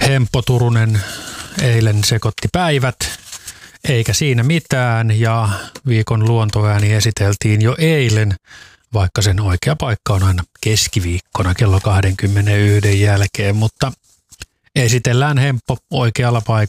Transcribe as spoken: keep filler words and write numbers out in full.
Hemppo Turunen eilen sekoitti päivät, eikä siinä mitään, ja viikon luontoääni esiteltiin jo eilen, vaikka sen oikea paikka on aina keskiviikkona kello kaksikymmentäyksi jälkeen, mutta esitellään Hemppo oikealla paikalla